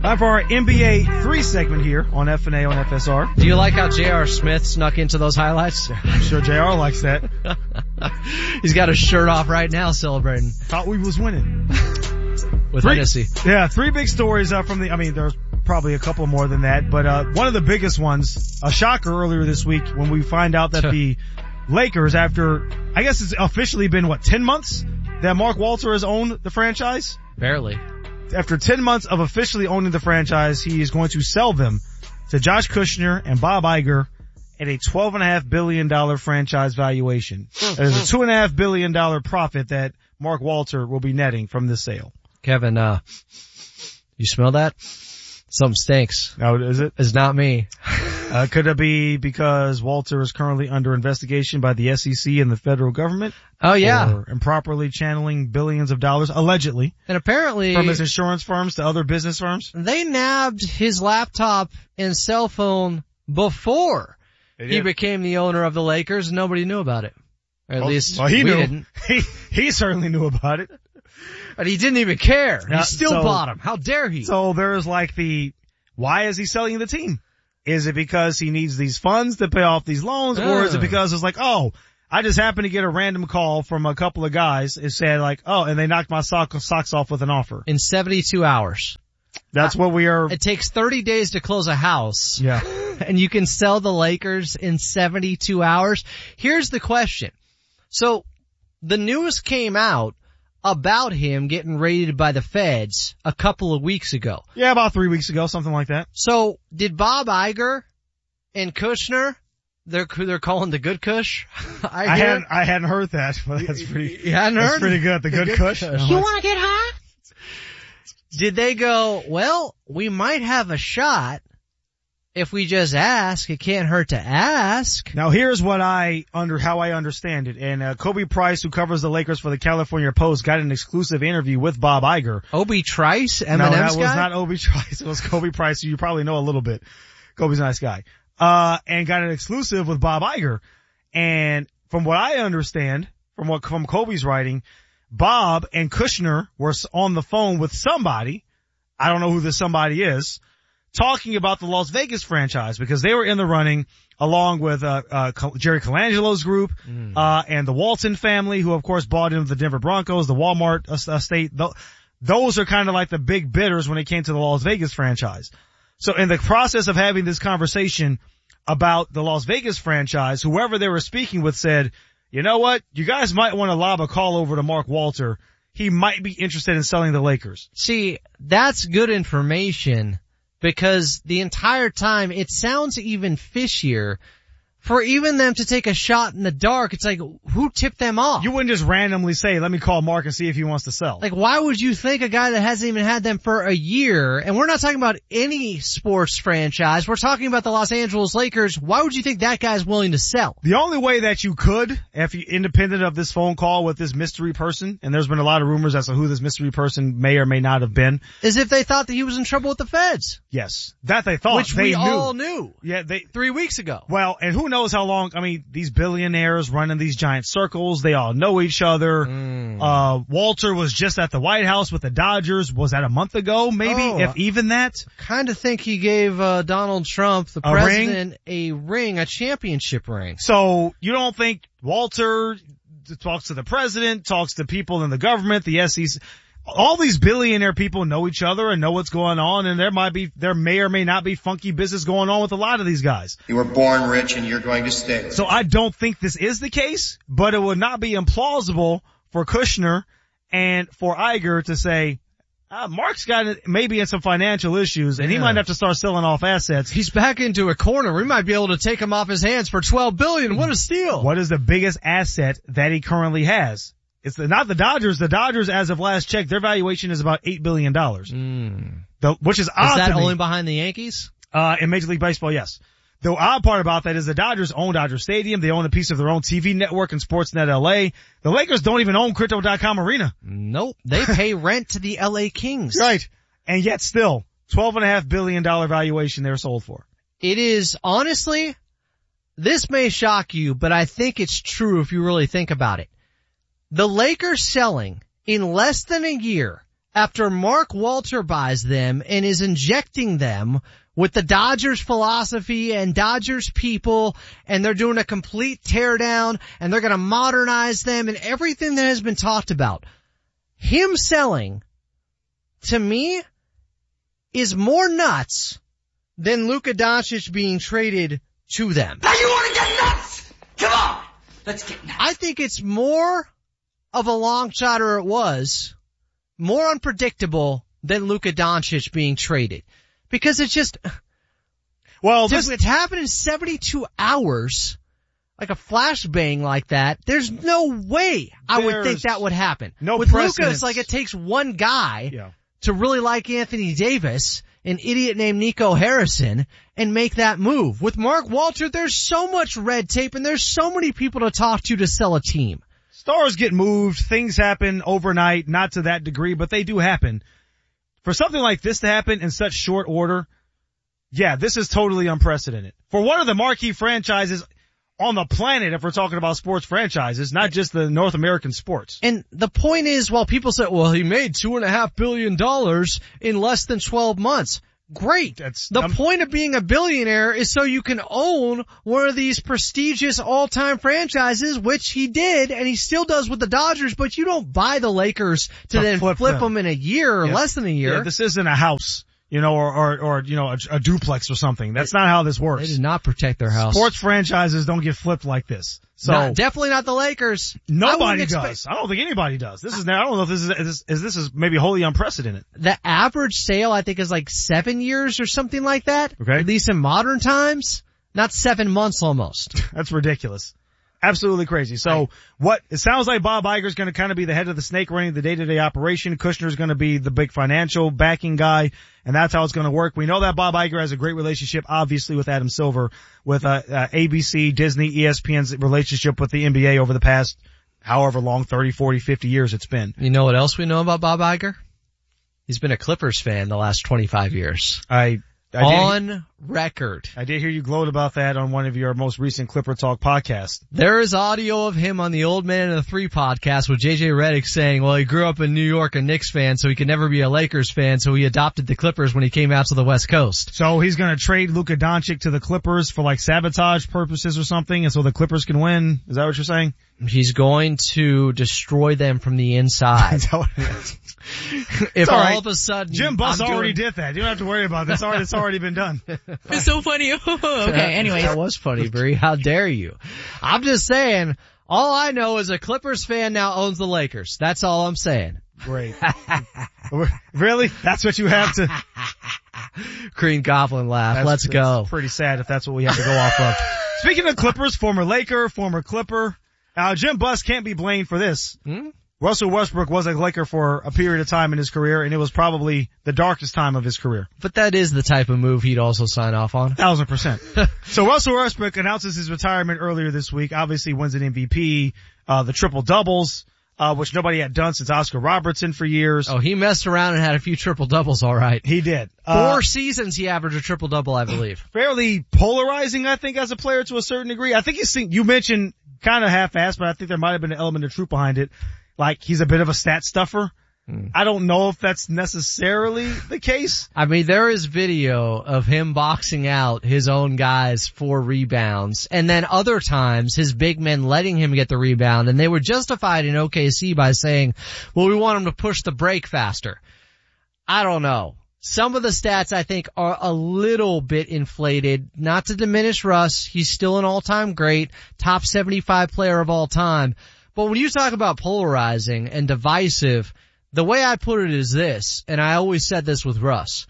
Time for our NBA 3 segment here on F&A on FSR. Do you like how J.R. Smith snuck into those highlights? I'm sure JR likes that. He's got his shirt off right now celebrating. Thought we was winning. With Hennessy. Yeah, 3 big stories from there's probably a couple more than that, but one of the biggest ones, a shocker earlier this week when we find out that the Lakers, after, I guess it's officially been 10 months that Mark Walter has owned the franchise? Barely. After 10 months of officially owning the franchise, he is going to sell them to Josh Kushner and Bob Iger at a $12.5 billion franchise valuation. That is a $2.5 billion profit that Mark Walter will be netting from this sale. Kevin, you smell that? Something stinks. Oh, is it? It's not me. Could it be because Walter is currently under investigation by the SEC and the federal government? Oh yeah. For improperly channeling billions of dollars, allegedly. And apparently, from his insurance firms to other business firms? They nabbed his laptop and cell phone before he became the owner of the Lakers. Nobody knew about it. Or at least he knew. Didn't. He certainly knew about it. But he didn't even care. He still bought him. How dare he? So there's why is he selling the team? Is it because he needs these funds to pay off these loans? Or is it because it's I just happened to get a random call from a couple of guys. It said and they knocked my socks off with an offer. In 72 hours. That's what we are. It takes 30 days to close a house. Yeah. And you can sell the Lakers in 72 hours. Here's the question. So the news came out about him getting raided by the feds a couple of weeks ago. Yeah, about 3 weeks ago, something like that. So did Bob Iger and Kushner, they're calling the good Kush? I hadn't heard that, but that's pretty. You hadn't heard? That's pretty good. The good Kush. You want to get high? Did they go, well, we might have a shot if we just ask. It can't hurt to ask. Now here's how I understand it. And Kobe Price, who covers the Lakers for the California Post, got an exclusive interview with Bob Iger. Obi Trice, Eminem's No, that guy? was not Obi Trice. It was Kobe Price, who you probably know a little bit. Kobe's a nice guy. And got an exclusive with Bob Iger. And from what I understand, from Kobe's writing, Bob and Kushner were on the phone with somebody. I don't know who this somebody is. Talking about the Las Vegas franchise because they were in the running along with Jerry Colangelo's group and the Walton family, who of course bought into the Denver Broncos, the Walmart estate. Those are kind of like the big bidders when it came to the Las Vegas franchise. So in the process of having this conversation about the Las Vegas franchise, whoever they were speaking with said, you know what, you guys might want to lob a call over to Mark Walter. He might be interested in selling the Lakers. See, that's good information. Because the entire time, it sounds even fishier for even them to take a shot in the dark. It's like, who tipped them off? You wouldn't just randomly say, let me call Mark and see if he wants to sell. Like, why would you think a guy that hasn't even had them for a year, and we're not talking about any sports franchise, we're talking about the Los Angeles Lakers, why would you think that guy's willing to sell? The only way that you could, independent of this phone call with this mystery person, and there's been a lot of rumors as to who this mystery person may or may not have been, is if they thought that he was in trouble with the feds. Yes. That they thought. Which we all knew. Yeah, 3 weeks ago. Well, and who knows how long, these billionaires running these giant circles, they all know each other. Walter was just at the White House with the Dodgers. Was that a month ago, maybe, if even that? Kind of think he gave Donald Trump, the president, a championship ring. So you don't think Walter talks to the president, talks to people in the government, the SEC, all these billionaire people know each other and know what's going on, and there may or may not be funky business going on with a lot of these guys. You were born rich and you're going to stay. So I don't think this is the case, but it would not be implausible for Kushner and for Iger to say, Mark's got maybe in some financial issues, and he might have to start selling off assets. He's back into a corner. We might be able to take him off his hands for $12 billion. What a steal! What is the biggest asset that he currently has? It's not the Dodgers. The Dodgers, as of last check, their valuation is about $8 billion. Which is odd to me. Is that only behind the Yankees? In Major League Baseball, yes. The odd part about that is the Dodgers own Dodger Stadium. They own a piece of their own TV network and Sportsnet LA. The Lakers don't even own Crypto.com Arena. Nope. They pay rent to the LA Kings. Right. And yet still, $12.5 billion valuation they're sold for. It is, honestly, this may shock you, but I think it's true if you really think about it. The Lakers selling in less than a year after Mark Walter buys them and is injecting them with the Dodgers philosophy and Dodgers people, and they're doing a complete teardown, and they're going to modernize them and everything that has been talked about. Him selling, to me, is more nuts than Luka Doncic being traded to them. Now you want to get nuts? Come on, let's get nuts. I think it's more of a long shot, or it was more unpredictable than Luka Doncic being traded. Because it's just, well, it's happened in 72 hours, like a flashbang like that. There's no way I would think that would happen. No With precedence. Luka, it's like it takes one guy to really like Anthony Davis, an idiot named Nico Harrison, and make that move. With Mark Walter, there's so much red tape and there's so many people to talk to sell a team. Stars get moved, things happen overnight, not to that degree, but they do happen. For something like this to happen in such short order, yeah, this is totally unprecedented. For one of the marquee franchises on the planet, if we're talking about sports franchises, not just the North American sports. And the point is, while people say, well, he made $2.5 billion in less than 12 months. Great. The point of being a billionaire is so you can own one of these prestigious all-time franchises, which he did, and he still does with the Dodgers, but you don't buy the Lakers to then flip them in a year or less than a year. Yeah, this isn't a house, or a duplex or something. That's not how this works. They did not protect their house. Sports franchises don't get flipped like this. So definitely not the Lakers. Nobody does. I don't think anybody does. I don't know if this is maybe wholly unprecedented. The average sale, I think, is like 7 years or something like that. Okay. At least in modern times. Not 7 months almost. That's ridiculous. Absolutely crazy. So it sounds like Bob Iger's going to kind of be the head of the snake running the day-to-day operation. Kushner's going to be the big financial backing guy, and that's how it's going to work. We know that Bob Iger has a great relationship, obviously, with Adam Silver, with ABC, Disney, ESPN's relationship with the NBA over the past however long, 30, 40, 50 years it's been. You know what else we know about Bob Iger? He's been a Clippers fan the last 25 years. On record. I did hear you gloat about that on one of your most recent Clipper Talk podcasts. There is audio of him on the Old Man and the Three podcast with JJ Redick saying, well, he grew up in New York, a Knicks fan, so he could never be a Lakers fan, so he adopted the Clippers when he came out to the West Coast. So he's going to trade Luka Doncic to the Clippers for like sabotage purposes or something, and so the Clippers can win? Is that what you're saying? He's going to destroy them from the inside. Is that what it is? If all of a sudden Jim Buss already did that. You don't have to worry about this. It's already been done. It's so funny. Okay, anyways. That was funny, Bree. How dare you? I'm just saying, all I know is a Clippers fan now owns the Lakers. That's all I'm saying. Great. Really? That's what you have to... Green Goblin laugh. Let's go. It's pretty sad if that's what we have to go off of. Speaking of Clippers, former Laker, former Clipper. Now, Jim Buss can't be blamed for this. Russell Westbrook was a Laker for a period of time in his career, and it was probably the darkest time of his career. But that is the type of move he'd also sign off on. 1,000%. So Russell Westbrook announces his retirement earlier this week, obviously wins an MVP, the triple doubles, which nobody had done since Oscar Robertson for years. Oh, he messed around and had a few triple doubles, all right. He did. 4 seasons he averaged a triple double, I believe. Fairly polarizing, I think, as a player to a certain degree. I think you mentioned kind of half-assed, but I think there might have been an element of truth behind it. Like, he's a bit of a stat stuffer. I don't know if that's necessarily the case. I mean, there is video of him boxing out his own guys for rebounds, and then other times his big men letting him get the rebound, and they were justified in OKC by saying, well, we want him to push the break faster. I don't know. Some of the stats I think are a little bit inflated, not to diminish Russ. He's still an all-time great, top 75 player of all time. But when you talk about polarizing and divisive, the way I put it is this, and I always said this with Russ.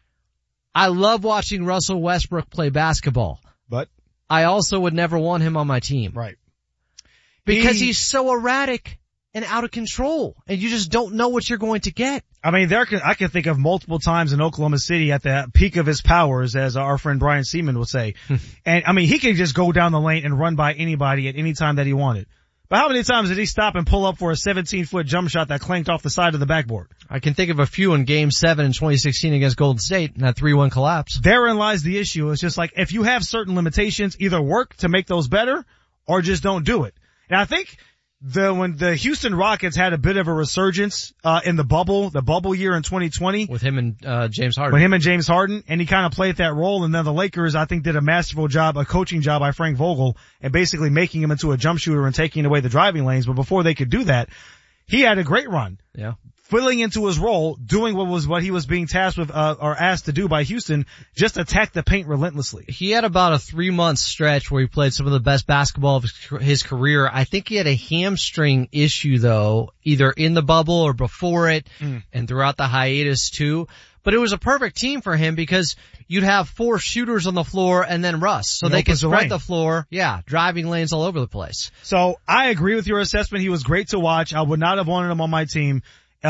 I love watching Russell Westbrook play basketball. But I also would never want him on my team. Right. Because he's so erratic and out of control, and you just don't know what you're going to get. I mean, I can think of multiple times in Oklahoma City at the peak of his powers, as our friend Brian Seaman would say. And I mean, he can just go down the lane and run by anybody at any time that he wanted. But how many times did he stop and pull up for a 17-foot jump shot that clanked off the side of the backboard? I can think of a few in Game 7 in 2016 against Golden State, and that 3-1 collapse. Therein lies the issue. It's just like, if you have certain limitations, either work to make those better or just don't do it. And I think when the Houston Rockets had a bit of a resurgence, in the bubble year in 2020. With him and James Harden. With him and James Harden, and he kind of played that role, and then the Lakers, I think, did a masterful job, a coaching job by Frank Vogel, and basically making him into a jump shooter and taking away the driving lanes. But before they could do that, he had a great run. Yeah. Filling into his role, doing what he was being tasked with, or asked to do by Houston, just attack the paint relentlessly. He had about a 3-month stretch where he played some of the best basketball of his career. I think he had a hamstring issue though, either in the bubble or before it, and throughout the hiatus too. But it was a perfect team for him because you'd have 4 shooters on the floor and then Russ. So they could spread the floor. Yeah, driving lanes all over the place. So I agree with your assessment. He was great to watch. I would not have wanted him on my team.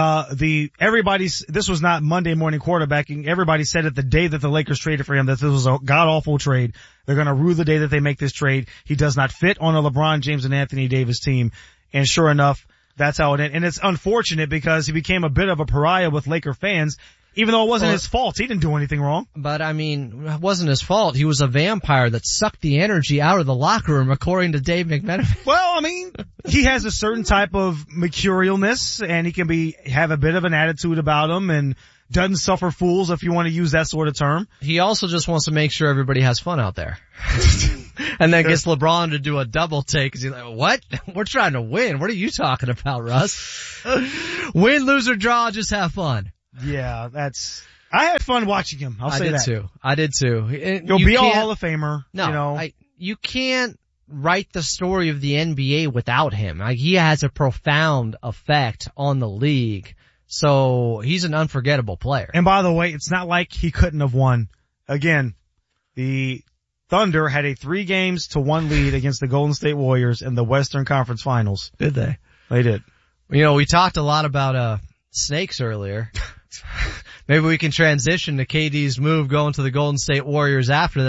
This was not Monday morning quarterbacking. Everybody said it the day that the Lakers traded for him that this was a god-awful trade. They're gonna rue the day that they make this trade. He does not fit on a LeBron James and Anthony Davis team. And sure enough, that's how it ended. And it's unfortunate because he became a bit of a pariah with Laker fans. Even though it wasn't his fault. He didn't do anything wrong. But I mean, it wasn't his fault. He was a vampire that sucked the energy out of the locker room, according to Dave McMenamin. Well, I mean, he has a certain type of mercurialness, and he can have a bit of an attitude about him, and doesn't suffer fools, if you want to use that sort of term. He also just wants to make sure everybody has fun out there. And then gets LeBron to do a double take because he's like, what? We're trying to win. What are you talking about, Russ? Win, lose, or draw, just have fun. Yeah, I had fun watching him. I'll say that. I did too. He'll be a Hall of Famer. No, you know. You can't write the story of the NBA without him. Like, he has a profound effect on the league. So he's an unforgettable player. And by the way, it's not like he couldn't have won. Again, the Thunder had a 3-1 lead against the Golden State Warriors in the Western Conference Finals. Did they? They did. You know, we talked a lot about, snakes earlier. Maybe we can transition to KD's move going to the Golden State Warriors after that.